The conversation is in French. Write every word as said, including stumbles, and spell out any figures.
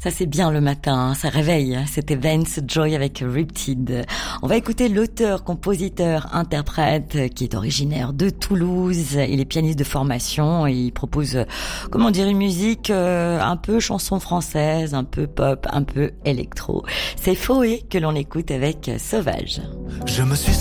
Ça c'est bien le matin, hein, ça réveille. C'était Vance Joy avec Riptide. On va écouter l'auteur, compositeur, interprète qui est originaire de Toulouse. Il est pianiste de formation et il propose, comment dire, une musique euh, un peu chanson française, un peu pop, un peu électro. C'est Foé que l'on écoute avec Sauvage. Je me suis